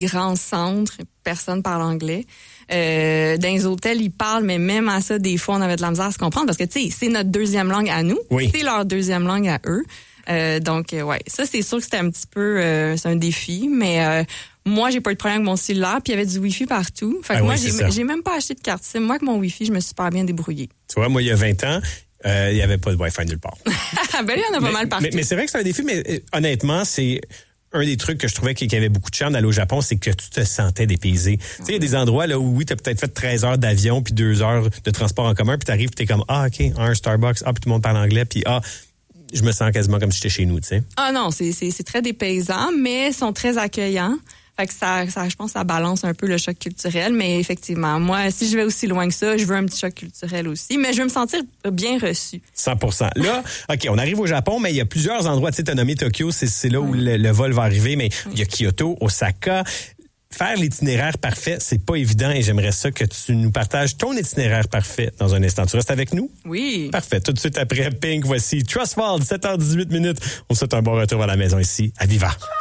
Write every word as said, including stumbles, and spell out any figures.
grands centres, personne parle anglais. Euh, dans les hôtels, ils parlent, mais même à ça, des fois, on avait de la misère à se comprendre parce que, tu sais, c'est notre deuxième langue à nous. Oui. C'est leur deuxième langue à eux. Euh, donc, euh, ouais, ça, c'est sûr que c'était un petit peu, euh, c'est un défi, mais euh, moi, j'ai pas eu de problème avec mon cellulaire, puis il y avait du Wi-Fi partout. Fait que ah moi, oui, j'ai, j'ai même pas acheté de carte SIM. Moi, avec mon Wi-Fi, je me suis super bien débrouillée. Tu vois, moi, il y a vingt ans, euh, il y avait pas de Wi-Fi nulle part. Ben, il y en a pas mais, mal partout. Mais, mais c'est vrai que c'est un défi, mais euh, honnêtement, c'est... Un des trucs que je trouvais qu'il y avait beaucoup de charme d'aller au Japon, c'est que tu te sentais dépaysé. Tu sais, il y a des endroits là où, oui, tu as peut-être fait treize heures d'avion puis deux heures de transport en commun, puis tu arrives, tu es comme, ah, OK, un Starbucks, ah, puis tout le monde parle anglais, puis ah, je me sens quasiment comme si j'étais chez nous, tu sais. Ah non, c'est, c'est, c'est très dépaysant, mais ils sont très accueillants. Fait que ça, ça, je pense que ça balance un peu le choc culturel, mais effectivement, moi, si je vais aussi loin que ça, je veux un petit choc culturel aussi, mais je veux me sentir bien reçue. cent pour cent. Là, OK, on arrive au Japon, mais il y a plusieurs endroits. Tu sais, tu as nommé Tokyo, c'est, c'est là où le, le vol va arriver, mais il y a Kyoto, Osaka. Faire l'itinéraire parfait, c'est pas évident et j'aimerais ça que tu nous partages ton itinéraire parfait dans un instant. Tu restes avec nous? Oui. Parfait. Tout de suite après Pink, voici Trust Fall, sept heures dix-huit minutes. On souhaite un bon retour à la maison ici à Viva.